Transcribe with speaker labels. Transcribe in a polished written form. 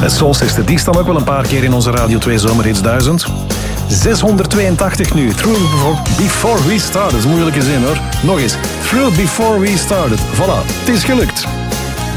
Speaker 1: Soul Sister, die staan ook wel een paar keer in onze Radio 2 Zomerhits 1000. 682 nu. Through Before We Started. Dat is een moeilijke zin hoor. Nog eens. Through Before We Started. Voilà, het is gelukt.